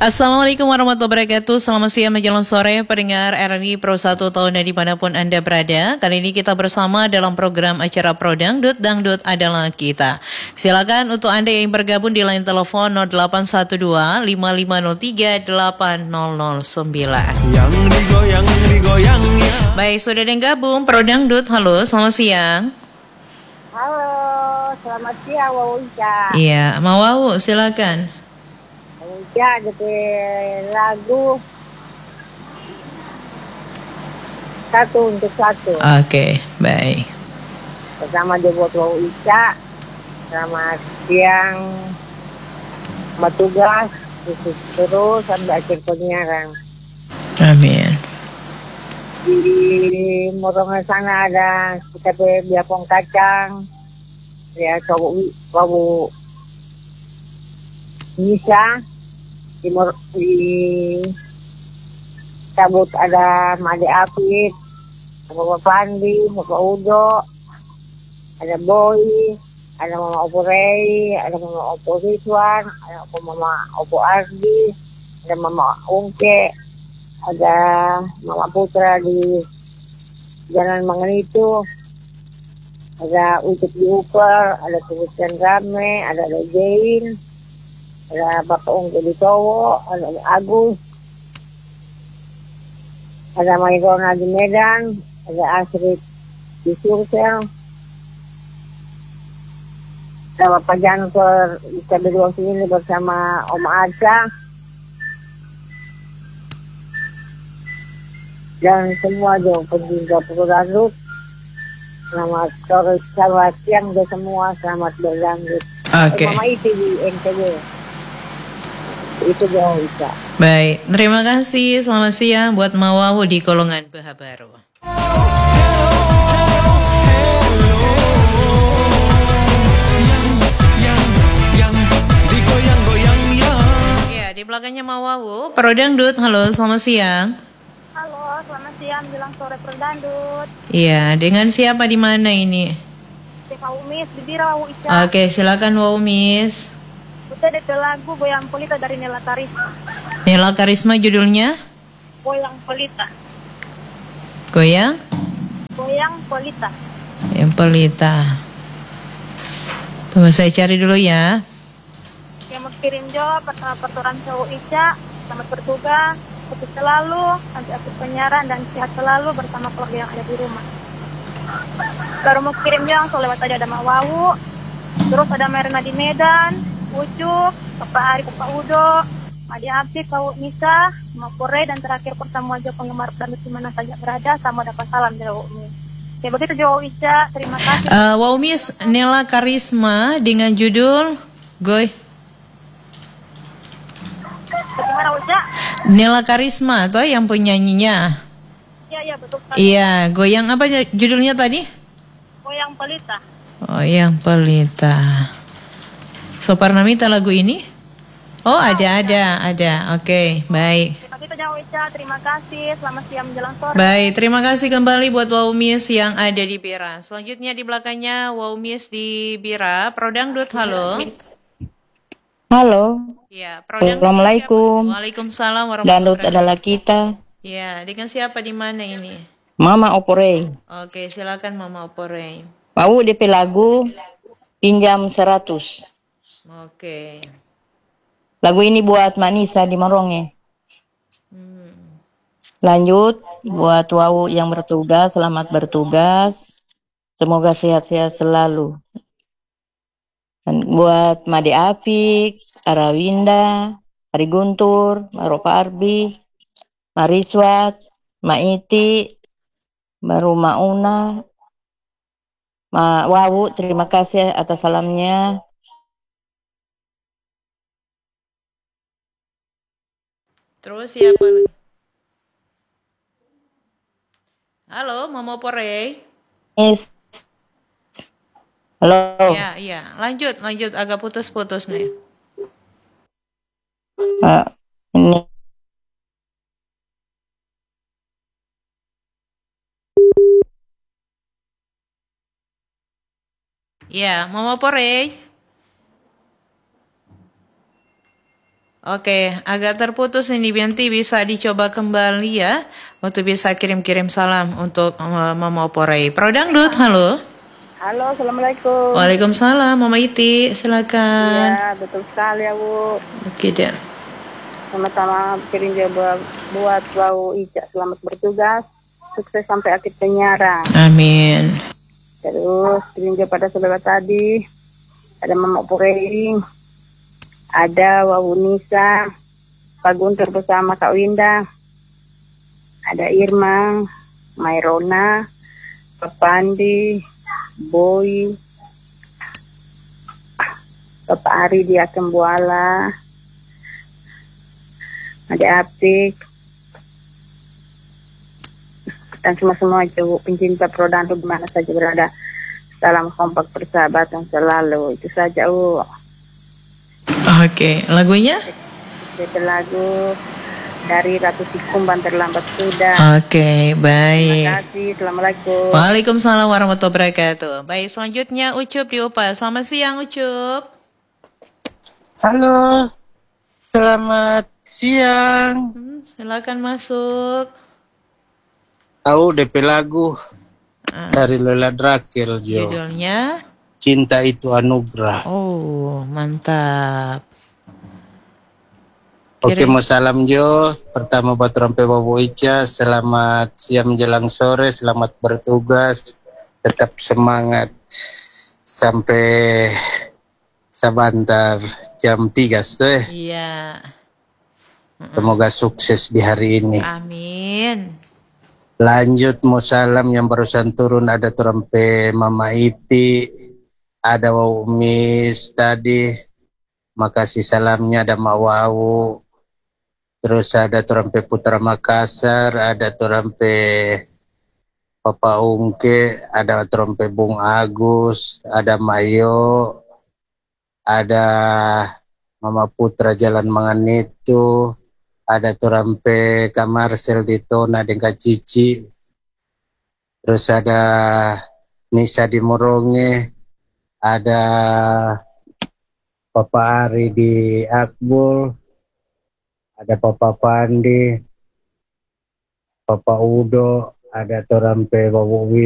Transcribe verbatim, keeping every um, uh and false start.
Assalamualaikum warahmatullahi wabarakatuh. Selamat siang menjelang sore pendengar R R I Pro satu tahun dan dimanapun Anda berada. Kali ini kita bersama dalam program acara Pro Dangdut, Dangdut adalah kita. Silakan untuk Anda yang bergabung di line telepon nol delapan satu dua lima lima nol tiga delapan nol nol sembilan. Yang digoyang digoyang ya. Baik, sudah ada yang gabung Pro Dangdut. Halo, selamat siang. Halo, selamat siang Wawu Ica. Iya, mau Wawu silakan. Wawu Ica D P lagu satu untuk satu. Oke, baik. Bersama dia buat Wawu Ica. Selamat siang, bertugas khusus terus sampai akhir penyiaran. Amin. Di morongan sana ada kita pe biapong kacang, ya cowok Wawu Nisa. Di, mor- di cabut ada Made Apit, Bapak Pandi, Bapak Udo, ada Boy, ada Mama Opo Rei, ada Mama Opo Rizwan, ada Opo Mama Opo Ardi, ada Mama Ungke, ada Mama Putra di Jalan Manganitu, ada Ucup di Uper, ada Tulisan Rame, ada Rejain, ada Bapak Ungke di Towo, ada Agus, ada Mairona di Medan, ada Asri di Sulsel, ada Bapak Janper di K B dua sini bersama Om Arsa, dan semua jauh pencinta Dangdut. Selamat sore, selamat siang dan semua, selamat berdangdut. Oke. Eh, Mama itu di N T B. Itu jauh bisa. Baik, terima kasih. Selamat siang buat Mawawu di Kolongan Baha Baru. Ya, di belakangnya Mawawu, Pro Dangdut. Halo, selamat siang. Halo, selamat siang menjelang sore Pro Dangdut. Iya, dengan siapa di mana ini? Pak Umis, Bibira Wawu Ica. Oke, silakan Wawu Miss. Udah D P lagu Goyang Pelita dari Nela Karisma. Nela Karisma judulnya? Goyang Pelita. Goyang? Goyang Pelita. Yang Pelita. Tunggu saya cari dulu ya. Yang mau kirim jawab pertama perturan Wawu Ica. Selamat bertugas, sukses selalu, sampai akhir penyiaran dan sehat selalu bersama keluarga yang ada di rumah. Baru mau kirim jawab, so lewat tadi ada Mak Wawu. Terus ada Merna di Medan, Ucup, Bapak Ari, Bapak Udo, Madi Apik, Wawu Nisa, Mapore, dan terakhir pertemuan jauh penggemar dangdut di mana saja berada, sama dapat salam dari Wawu Miss. Ya begitu Wawu Ica, terima kasih. Uh, Wawu Miss, Nela Karisma dengan judul Goy. Bagaimana Ica? Nela Karisma atau yang penyanyinya? Iya, iya betul sekali. Iya, goyang apa judulnya tadi? Goyang Pelita. Oh, yang Pelita. Soparnamita lagu ini? Oh, ada, ada, ada. Oke, okay, baik. Terima kasih Wawu Ica, terima kasih. Selamat siang menjelang sore. Baik, terima kasih kembali buat Wawu Miss yang ada di Bira. Selanjutnya di belakangnya Wawu Miss di Bira. Pro Dangdut, halo. Halo. Ya, Pro Dangdut. Assalamualaikum. Waalaikumsalam warahmatullahi Dangdut wabarakatuh. adalah kita. Ya, dengan siapa di mana ini? Mama Oporei. Oke, silakan Mama Oporei. Mau D P lagu pinjam seratus. Oke. Lagu ini buat Manisa di Moronge. Hmm. Lanjut buat Wawu yang bertugas, selamat bertugas. Semoga sehat-sehat selalu. Dan buat Made Apik, Arawinda, Ari Guntur, Maropa Arbi, Mariswat, Maiti, baru Mauna, Ma Wawu, terima kasih atas salamnya. Terus siapa lagi? Halo, Mama Oporei. Yes. Halo. Ya, iya. Lanjut, lanjut. Agak putus-putus nih. Uh, ini. Ya, Mama Oporei. Oke, agak terputus ini Binti, bisa dicoba kembali ya untuk bisa kirim-kirim salam untuk uh, Mama Oporei. Pro Dangdut, halo. Halo, Assalamualaikum. Waalaikumsalam, Mama Iti, silakan. Iya, betul sekali ya, Bu. Oke deh. Sama-sama kirim juga buat Bau Ica, selamat bertugas. Sukses sampai akhir penyiaran. Amin. Terus kirim juga pada saudara tadi. Ada Mama Oporei, ada Wawu Nisa, Pak Guntur bersama Kak Winda, ada Irma, Mairona, Pak Pandi, Boy, Bapak Ari di Akembuala, ada Apik, dan semua-semua juga pencinta Pro Dangdut di mana saja berada. Salam kompak persahabatan selalu. Itu saja, Bu. Oke, lagunya? Itu lagu dari Ratu Tikumban, Terlambat Sudah. Oke, baik. Terima kasih. Assalamualaikum. Waalaikumsalam warahmatullahi wabarakatuh. Baik, selanjutnya Ucup di Upa. Selamat siang, Ucup. Halo, selamat siang. Hmm, silakan masuk. Tahu D P lagu Ah, dari Lola Drakil, Jo. judulnya? Cinta Itu Anugerah. Oh, mantap. Oke, Kirim. mau salam Jo. Pertama buat Rompe Bobo Ica, selamat siang menjelang sore, selamat bertugas, tetap semangat sampai sebentar jam tiga, tuh. Iya. Semoga sukses di hari ini. Amin. Lanjut mau salam yang barusan turun, ada Trompe Mama Iti, ada Wau Miss tadi, makasih salamnya, ada Mak Wau, terus ada Trompe Putra Makassar, ada Trompe Papa Ungke, ada Trompe Bung Agus, ada Mayo, ada Mama Putra Jalan Manganitu, ada Trompe Kak Marcel di Tona dengan Cici, terus ada Nisa di Moronge, ada Papa Ari di Akbul, ada Papa Pandi, Papa Udo, ada Trompe Babu